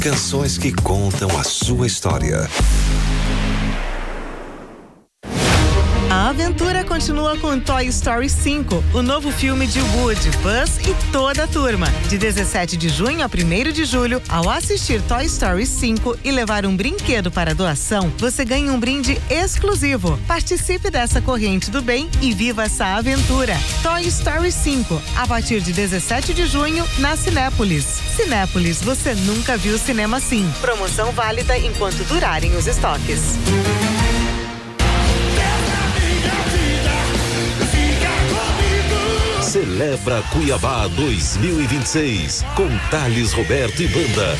Canções que contam a sua história. A aventura continua com Toy Story 5, o novo filme de Woody, Buzz e toda a turma. De 17 de junho a 1º de julho, ao assistir Toy Story 5 e levar um brinquedo para doação, você ganha um brinde exclusivo. Participe dessa corrente do bem e viva essa aventura. Toy Story 5, a partir de 17 de junho, na Cinépolis. Cinépolis, você nunca viu cinema assim. Promoção válida enquanto durarem os estoques. Celebra Cuiabá 2026 com Thales Roberto e banda.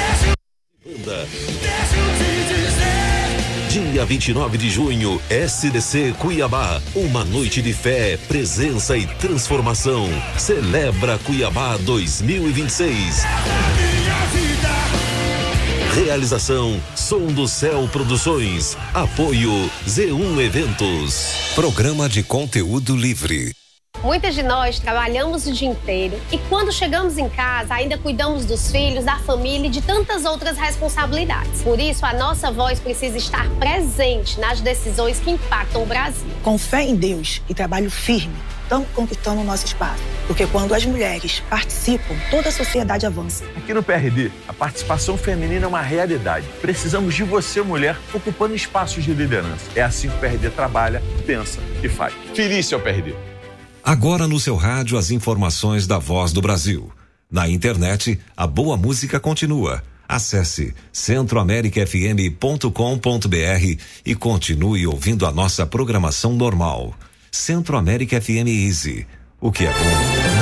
Dia 29 de junho, SDC Cuiabá. Uma noite de fé, presença e transformação. Celebra Cuiabá 2026. Realização Som do Céu Produções. Apoio Z1 Eventos. Programa de conteúdo livre. Muitas de nós trabalhamos o dia inteiro e quando chegamos em casa ainda cuidamos dos filhos, da família e de tantas outras responsabilidades. Por isso, a nossa voz precisa estar presente nas decisões que impactam o Brasil. Com fé em Deus e trabalho firme, estamos conquistando o nosso espaço. Porque quando as mulheres participam, toda a sociedade avança. Aqui no PRD, a participação feminina é uma realidade. Precisamos de você, mulher, ocupando espaços de liderança. É assim que o PRD trabalha, pensa e faz. Felícia ao PRD. Agora no seu rádio as informações da Voz do Brasil. Na internet, a boa música continua. Acesse centroamericafm.com.br e continue ouvindo a nossa programação normal. Centro América FM Easy. O que é bom